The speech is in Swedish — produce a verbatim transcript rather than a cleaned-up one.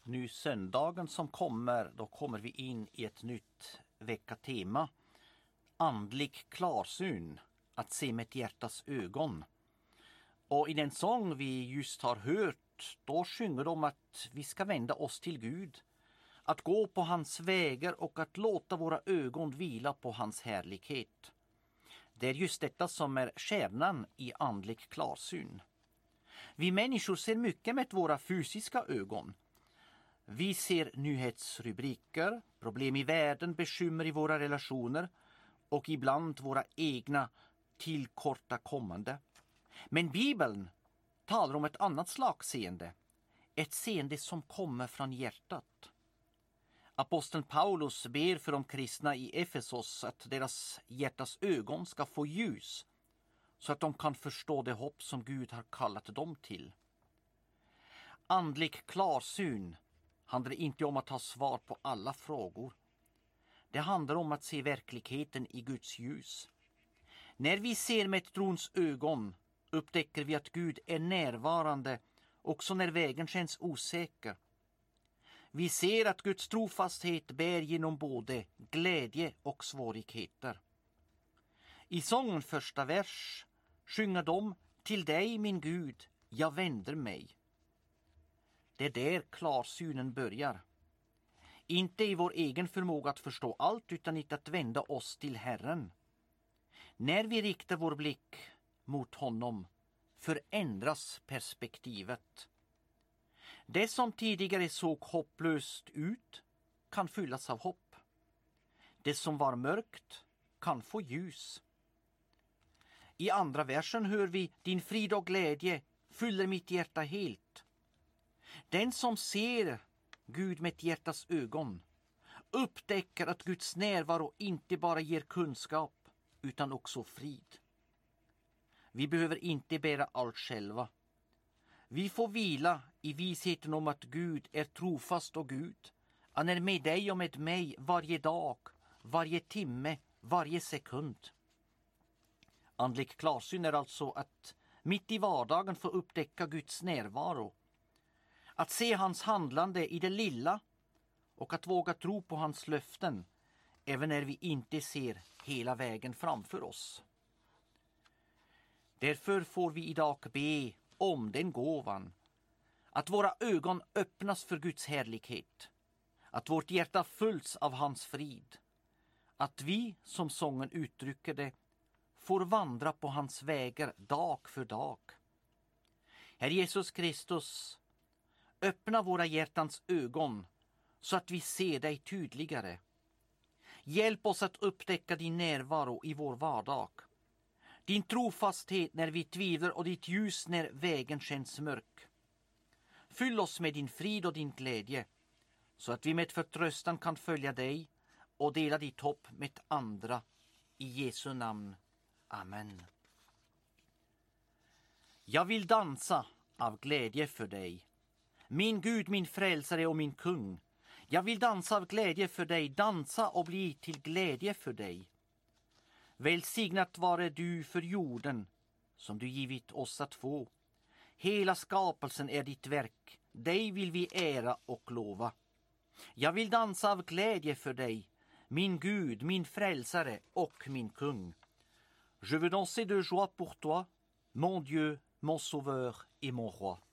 nu söndagen som kommer, då kommer vi in i ett nytt veckatema. Andlig klarsyn, att se med ett hjärtas ögon. Och i den sång vi just har hört, då sjunger de att vi ska vända oss till Gud. Att gå på hans vägar och att låta våra ögon vila på hans härlighet. Det är just detta som är kärnan i andlig klarsyn. Vi människor ser mycket med våra fysiska ögon. Vi ser nyhetsrubriker, problem i världen, bekymmer i våra relationer och ibland våra egna tillkortakommande. Men Bibeln talar om ett annat slags seende. Ett seende som kommer från hjärtat. Aposteln Paulus ber för de kristna i Efesos att deras hjärtas ögon ska få ljus så att de kan förstå det hopp som Gud har kallat dem till. Andlig klarsyn handlar inte om att ha svar på alla frågor. Det handlar om att se verkligheten i Guds ljus. När vi ser med ett trons ögon upptäcker vi att Gud är närvarande också när vägen känns osäker. Vi ser att Guds trofasthet bär genom både glädje och svårigheter. I sången första vers sjunger de: till dig min Gud, jag vänder mig. Det är där klarsynen börjar. Inte i vår egen förmåga att förstå allt utan i att vända oss till Herren. När vi riktar vår blick mot honom förändras perspektivet. Det som tidigare såg hopplöst ut kan fyllas av hopp. Det som var mörkt kan få ljus. I andra versen hör vi: din frid och glädje fyller mitt hjärta helt. Den som ser Gud med ett hjärtas ögon upptäcker att Guds närvaro inte bara ger kunskap utan också frid. Vi behöver inte bära allt själva. Vi får vila i visheten om att Gud är trofast och Gud. Han är med dig och med mig varje dag, varje timme, varje sekund. Andlig klarsyn är alltså att mitt i vardagen få upptäcka Guds närvaro. Att se hans handlande i det lilla och att våga tro på hans löften även när vi inte ser hela vägen framför oss. Därför får vi idag be om den gåvan. Att våra ögon öppnas för Guds härlighet. Att vårt hjärta fylls av hans frid. Att vi, som sången uttrycker det, får vandra på hans vägar dag för dag. Herre Jesus Kristus, öppna våra hjärtans ögon så att vi ser dig tydligare. Hjälp oss att upptäcka din närvaro i vår vardag. Din trofasthet när vi tvivlar och ditt ljus när vägen känns mörk. Fyll oss med din frid och din glädje så att vi med förtröstan kan följa dig och dela ditt hopp med andra. I Jesu namn. Amen. Jag vill dansa av glädje för dig. Min Gud, min frälsare och min kung. Jag vill dansa av glädje för dig, dansa och bli till glädje för dig. Välsignat vare du för jorden som du givit oss att få. Hela skapelsen är ditt verk, dig vill vi ära och lova. Jag vill dansa av glädje för dig, min Gud, min frälsare och min kung. Je veux danser de joie pour toi, mon Dieu, mon sauveur et mon roi.